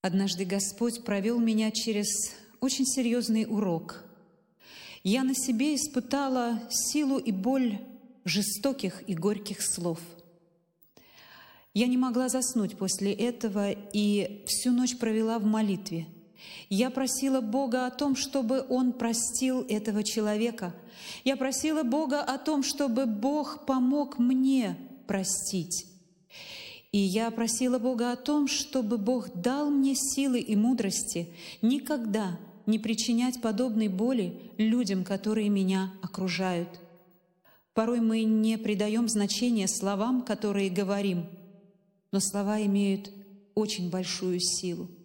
Однажды Господь провел меня через очень серьезный урок. Я на себе испытала силу и боль жестоких и горьких слов. Я не могла заснуть после этого и всю ночь провела в молитве. Я просила Бога о том, чтобы Он простил этого человека. Я просила Бога о том, чтобы Бог помог мне простить. И я просила Бога о том, чтобы Бог дал мне силы и мудрости никогда не причинять подобной боли людям, которые меня окружают. Порой мы не придаем значения словам, которые говорим, но слова имеют очень большую силу.